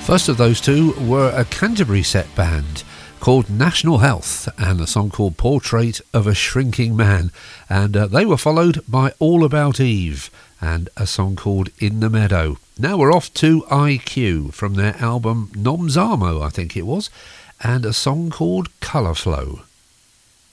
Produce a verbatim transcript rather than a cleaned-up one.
First of those two were a Canterbury set band called National Health and a song called Portrait of a Shrinking Man, and uh, they were followed by All About Eve and a song called In the Meadow. Now we're off to I Q from their album Nomzamo, I think it was, and a song called Colour Flow.